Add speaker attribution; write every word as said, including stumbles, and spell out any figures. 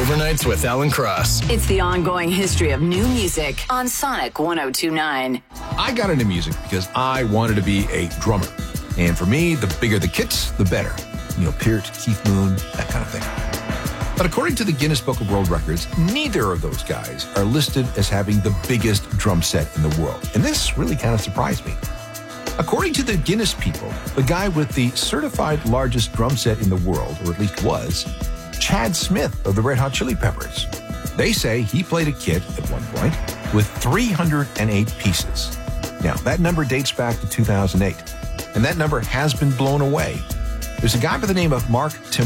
Speaker 1: Overnights with Alan Cross.
Speaker 2: It's the ongoing history of new music on Sonic one oh two point nine.
Speaker 3: I got into music because I wanted to be a drummer. And for me, the bigger the kits, the better. Neil Peart, Keith Moon, that kind of thing. But according to the Guinness Book of World Records, neither of those guys are listed as having the biggest drum set in the world. And this really kind of surprised me. According to the Guinness people, the guy with the certified largest drum set in the world, or at least was, Chad Smith of the Red Hot Chili Peppers. They say he played a kit at one point with three hundred eight pieces. Now, that number dates back to two thousand eight, and that number has been blown away. There's a guy by the name of Mark Tim